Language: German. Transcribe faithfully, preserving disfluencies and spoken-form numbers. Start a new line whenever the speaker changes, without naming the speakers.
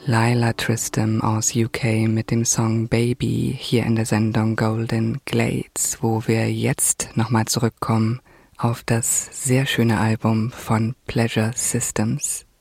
Lila Tristram aus U K mit dem Song Baby hier in der Sendung Golden Glades, wo wir jetzt nochmal zurückkommen auf das sehr schöne Album von Pleasure Systems.